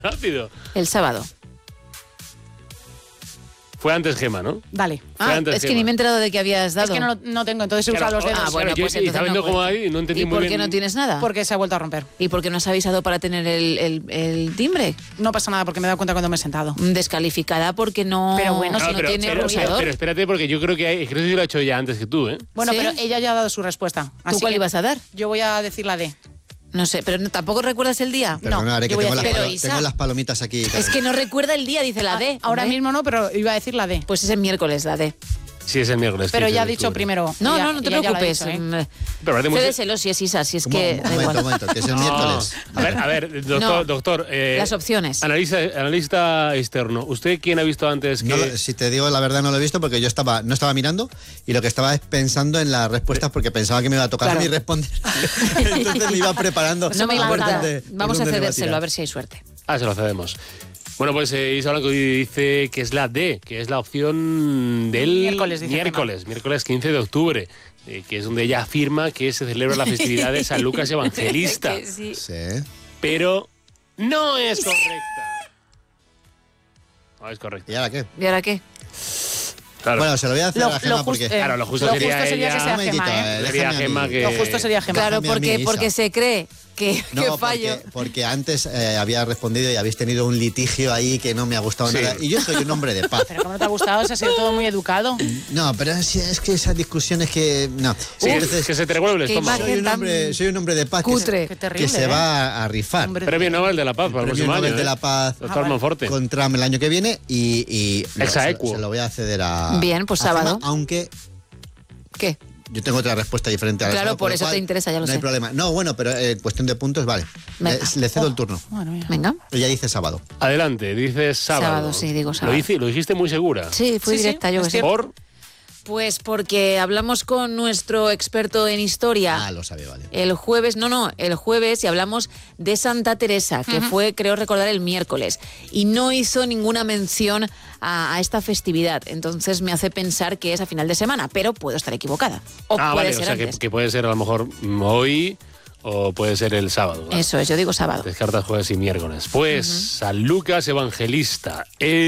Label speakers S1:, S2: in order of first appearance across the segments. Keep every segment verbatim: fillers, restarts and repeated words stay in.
S1: Rápido.
S2: El sábado.
S1: Fue antes Gema, ¿no?
S3: Dale.
S2: Ah,
S1: antes
S2: es que
S1: Gema.
S2: ni me he enterado de que habías dado.
S3: Es que no, no tengo, entonces he usado
S1: Claro,
S3: los dedos.
S2: Ah, bueno,
S1: Claro, yo-
S2: pues
S1: y
S2: entonces
S1: sabiendo
S2: no
S1: cómo
S2: cuenta.
S1: hay, no entendí
S2: ¿Y
S1: muy
S2: por
S1: bien.
S2: qué no tienes nada?
S3: Porque se ha vuelto a romper.
S2: ¿Y por qué no has avisado para tener el, el, el timbre?
S3: No pasa nada porque me he dado cuenta cuando me he sentado.
S2: Descalificada porque no,
S3: Pero bueno,
S2: si
S1: No,
S2: no
S1: pero,
S2: tiene
S1: pero,
S2: ruisador.
S1: pero espérate, porque yo creo que hay, creo que yo lo he hecho ya antes que tú, ¿eh?
S3: Bueno,
S2: ¿Sí?
S3: pero ella ya ha dado su respuesta.
S2: ¿Tú
S3: Así
S2: cuál
S3: que
S2: ibas a dar?
S3: Yo voy a decir la D.
S2: No sé, pero no- ¿tampoco recuerdas el día?
S4: Perdona, Are, que
S3: yo voy a
S4: tengo, las
S3: decir-
S4: palo-
S2: pero, Isa-
S4: tengo las palomitas aquí.
S2: Es que no recuerda el día, dice la D.
S3: Ahora
S2: hombre.
S3: mismo no, pero iba a decir la D.
S2: Pues es el miércoles, la D.
S1: Sí, es el miércoles.
S3: Pero
S1: quince
S3: ya ha
S1: de
S3: dicho
S1: octubre.
S3: primero.
S2: No,
S3: Ella-
S2: no, no te
S3: ella ya lo ha
S2: preocupes.
S3: dicho, ¿eh?
S2: Mm,
S1: Pero parece muy-
S2: Cédeselo si es Isa, si es
S4: Un,
S2: que...
S4: un
S2: da
S4: momento,
S2: igual.
S4: un momento, que es el miércoles.
S1: A ver, a ver, doctor,
S2: No.
S1: doctor eh,
S2: Las opciones.
S1: Analista, analista externo. ¿Usted quién ha visto antes que...?
S4: No lo- si te digo la verdad, no lo he visto porque yo estaba no estaba mirando y lo que estaba es pensando en las respuestas porque pensaba que me iba a tocar
S2: Claro.
S4: a mí responder. Entonces me iba preparando.
S2: No me
S4: por
S2: importa.
S4: dónde- por
S2: Vamos a
S4: dónde le iba
S2: cedérselo,
S4: tirar.
S2: a ver si hay suerte.
S1: Ah, se lo cedemos. Bueno, pues eh, Isa Blanco dice que es la D, que es la opción del
S3: Miércoles, dice
S1: miércoles, miércoles quince de octubre, eh, que es donde ella afirma que se celebra la festividad de San Lucas Evangelista.
S2: Que sí.
S4: Sí.
S1: Pero no es correcta. No es correcta.
S4: ¿Y ahora qué?
S2: ¿Y ahora qué?
S1: Claro,
S4: Bueno, se lo voy a hacer
S3: Lo-
S4: a la Gema
S3: lo
S4: porque...
S3: justo- eh,
S1: claro, lo justo
S3: lo
S1: sería
S3: justo sería
S1: ella...
S3: que sea
S4: Un momentito,
S3: Gema, ¿eh?
S4: eh,
S1: Sería
S4: déjame a
S1: Gema
S4: mí.
S1: que...
S3: Lo justo sería Gema.
S2: Claro,
S4: Déjame a mí,
S2: porque,
S4: Isa.
S2: porque se cree que,
S4: No,
S2: que
S4: porque,
S2: fallo.
S4: porque antes eh, había respondido y habéis tenido un litigio ahí que no me ha gustado
S1: Sí.
S4: nada. Y yo soy un hombre de paz.
S3: Pero como no te ha gustado, se ha sido todo muy educado.
S4: No, pero es, es que esas discusiones que... No.
S1: Sí,
S4: Entonces,
S1: que se te revuelve el
S2: qué
S1: estómago.
S2: imagen.
S4: soy, un
S2: tan
S4: hombre, soy un hombre de paz que
S2: cutre.
S4: se-
S3: Qué
S4: que,
S3: terrible,
S4: se
S3: ¿eh?
S4: va a rifar.
S3: Hombre,
S1: Premio Nobel de la Paz para el
S4: Premio
S1: próximo
S4: Nobel
S1: año,
S4: de
S1: ¿eh?
S4: la Paz
S1: Doctor
S3: Ah, vale.
S1: Monforte.
S4: con Trump el año que viene y, y lo-
S1: Exa
S4: se,
S1: equo.
S4: se lo voy a ceder a...
S2: Bien, pues
S4: a Gema,
S2: sábado.
S4: aunque
S2: ¿Qué?
S4: yo tengo otra respuesta diferente a la
S2: Claro,
S4: sábado,
S2: por
S4: lo
S2: eso
S4: cual
S2: te interesa, ya lo
S4: no
S2: sé.
S4: hay problema. No, bueno, pero en cuestión de puntos, vale. Le,
S2: Venga.
S4: le cedo el turno.
S3: Bueno, mira.
S2: Venga.
S4: Ella dice sábado.
S1: Adelante, dices sábado.
S2: Sábado, sí, digo sábado.
S1: Lo, hice, lo dijiste muy segura.
S2: Sí, fui
S3: Sí, sí,
S2: directa, yo
S3: es
S2: que sé.
S3: cierto.
S1: Por...
S2: Pues porque hablamos con nuestro experto en historia.
S4: Ah, lo sabe, vale.
S2: El jueves, no, no, el jueves y hablamos de Santa Teresa, que fue, creo recordar, el miércoles. Y no hizo ninguna mención a, a esta festividad. Entonces me hace pensar que es a final de semana, pero puedo estar equivocada. O
S1: ah,
S2: puede
S1: vale,
S2: ser
S1: o sea, que,
S2: antes.
S1: que puede ser a lo mejor mm, hoy o puede ser el sábado. ¿verdad?
S2: Eso es, yo digo sábado.
S1: Descartas jueves y miércoles. Pues San Lucas Evangelista.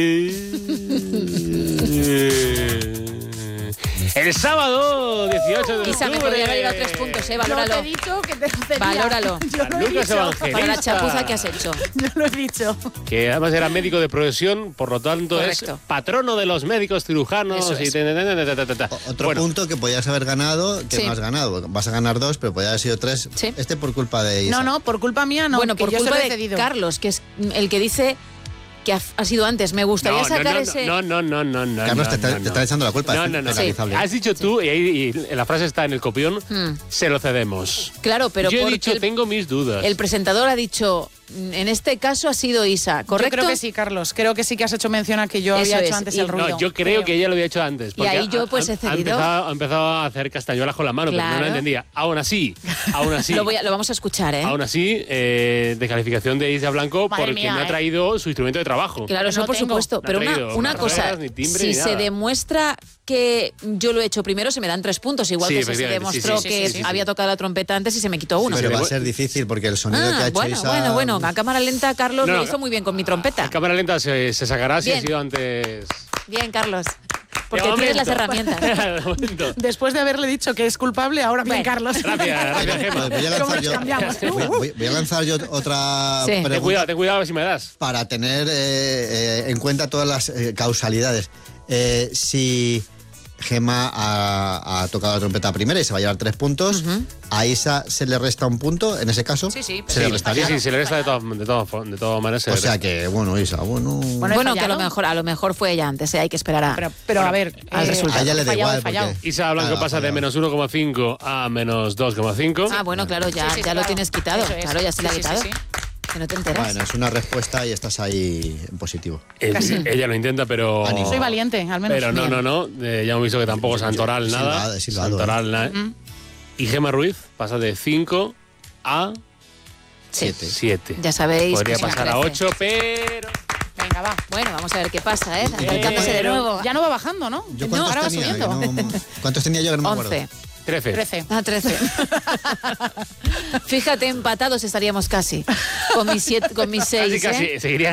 S1: El, el sábado dieciocho de
S2: Isa, me
S1: octubre.
S2: podría haber ido a tres puntos, eh,
S3: Yo te
S2: valóralo.
S3: he dicho que te lo cedía.
S2: Valóralo.
S3: Yo lo he
S1: San Lucas
S3: dicho.
S1: Evangelista.
S2: Para la chapuza que has hecho.
S3: Yo lo he dicho.
S1: Que además era médico de profesión, por lo tanto
S2: Correcto.
S1: es patrono de los médicos cirujanos.
S2: Eso
S1: y
S2: es.
S1: ta, ta, ta, ta, ta, ta, ta.
S4: O- Otro
S1: Bueno,
S4: punto que podías haber ganado, que
S2: Sí.
S4: no has ganado. Vas a ganar dos, pero podía haber sido tres.
S2: Sí.
S4: Este por culpa de Isa.
S3: No, no, por culpa mía no.
S2: bueno,
S3: que
S2: por
S3: yo se
S2: culpa
S3: lo he
S2: de
S3: cedido.
S2: Carlos, que es el que dice que ha, ha sido antes. Me gustaría
S1: no, no,
S2: sacar
S1: no,
S2: ese...
S1: no, no, no, no, no.
S4: Carlos,
S1: no,
S4: te, está,
S1: no,
S4: te
S1: no.
S4: está echando la culpa.
S1: No,
S4: es
S1: no, no.
S4: penalizable.
S1: Has dicho tú, y, ahí, y la frase está en el copión,
S2: Hmm.
S1: se lo cedemos.
S2: Claro, pero
S1: Yo he
S2: porque
S1: dicho,
S2: el,
S1: tengo mis dudas.
S2: el presentador ha dicho, en este caso ha sido Isa, ¿correcto?
S3: Yo creo que sí, Carlos. Creo que sí que has hecho mención a que yo
S2: Eso
S3: había
S2: es.
S3: hecho antes
S2: Y-
S3: el ruido.
S1: No, yo creo, que ella lo había hecho antes. porque
S2: ahí yo,
S1: ha-
S2: pues,
S1: ha-
S2: he cedido.
S1: Ha empezado, ha empezado a hacer castañuelas con la mano, pero no
S2: Claro.
S1: la entendía. Aún así, aún así,
S2: Lo, voy a- lo vamos a escuchar, ¿eh?
S1: aún así, eh, descalificación de Isa Blanco
S3: Madre
S1: porque
S3: mía,
S1: me ha
S3: eh.
S1: traído su instrumento de trabajo.
S2: Claro,
S3: Que
S2: eso
S3: no
S2: por
S3: tengo.
S2: supuesto.
S1: No ha
S2: Pero una,
S1: traído
S2: una
S1: ruedas,
S2: cosa,
S1: ni timbre,
S2: si
S1: ni
S2: se
S1: nada.
S2: demuestra que yo lo he hecho primero, se me dan tres puntos. Igual
S1: Sí,
S2: que si se
S1: efectivamente, sí,
S2: demostró
S1: sí,
S2: que
S1: sí, sí, sí.
S2: había tocado la trompeta antes y se me quitó uno.
S4: Pero
S1: Sí,
S4: va a
S1: bueno.
S4: ser difícil porque el sonido que ha
S2: Ah,
S4: hecho
S2: bueno,
S4: Isa...
S2: bueno, bueno. A cámara lenta, Carlos
S1: No,
S2: lo
S1: no,
S2: hizo muy bien con mi trompeta.
S1: A cámara lenta se, se sacará si ha
S2: Bien.
S1: sido antes.
S2: Bien, Carlos. Porque
S1: De
S2: tienes las
S1: momento.
S2: herramientas.
S1: De momento.
S3: Después de haberle dicho que es culpable, ahora bien,
S2: Bueno.
S3: Carlos.
S1: Gracias, gracias, Gemma.
S4: Pues voy a
S3: ¿Cómo
S4: lanzar
S3: nos
S4: yo,
S3: cambiamos?
S4: voy, voy- voy a lanzar yo otra
S2: Sí. Ten
S1: Ten
S4: pregunta
S1: cuidado, ten cuidado a ver si me das.
S4: para tener eh, eh, en cuenta todas las eh, causalidades. Eh, si Gema ha, ha tocado la trompeta primera y se va a llevar tres puntos, a Isa se le resta un punto, en ese caso.
S3: Sí, sí,
S4: Se le
S1: Sí,
S4: restaría.
S1: sí, sí, se le resta de todas de todas fo- de todas maneras. se
S4: O
S1: le
S4: sea
S1: resta.
S4: que, bueno, Isa, bueno...
S3: Bueno, he
S2: Bueno, que a lo
S3: fallado.
S2: mejor, a lo mejor fue ella antes, ¿eh? Hay que esperar a...
S3: Pero, pero a ver,
S2: al
S3: eh,
S2: resultado.
S4: a ella le
S3: he
S4: da
S3: fallado,
S4: igual
S3: he fallado.
S4: porque...
S1: Isa Blanco
S4: Claro,
S1: pasa de
S4: fallado.
S1: menos uno coma cinco a menos dos coma cinco.
S2: Ah, bueno, claro, ya,
S3: Sí, sí,
S2: ya lo
S3: claro.
S2: tienes quitado.
S3: Eso es.
S2: Claro, ya se le ha
S3: Sí, sí,
S2: quitado.
S3: sí, sí.
S2: Que no te enteras.
S4: Bueno, es una respuesta y estás ahí en positivo.
S1: Ella lo intenta, pero.
S4: Ánimo.
S3: Soy valiente, al menos.
S1: Pero no,
S3: Bien.
S1: no, no. eh, ya hemos visto que tampoco Santoral
S4: He
S1: nada.
S4: silbado, he silbado,
S1: Santoral nada. Y Gema Ruiz pasa de cinco a
S4: Siete.
S1: siete.
S2: Ya sabéis
S1: Podría
S2: que se
S1: pasar a
S2: crece.
S1: ocho, pero.
S3: Venga. Venga, va.
S2: Bueno, vamos a ver qué pasa, ¿eh?
S4: Y- y-
S2: Acercándose de
S1: Pero-
S2: nuevo.
S3: Ya no va bajando, ¿no?
S4: ¿Yo
S3: no,
S4: cuántos
S3: ahora va
S4: tenía?
S3: subiendo.
S4: Que no- ¿Cuántos tenía yo que no me acuerdo?
S2: once.
S1: trece.
S3: trece.
S2: Ah, trece. Fíjate, empatados estaríamos casi. Con mis, siete, con mis seis,
S1: Casi, casi.
S2: ¿eh?
S1: Seguiría